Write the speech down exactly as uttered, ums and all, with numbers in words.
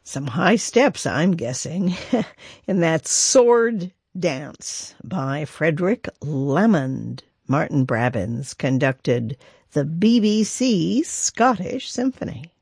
Some high steps, I'm guessing, in that sword dance by Frederick Lemond. Martin Brabbins conducted the B B C Scottish Symphony.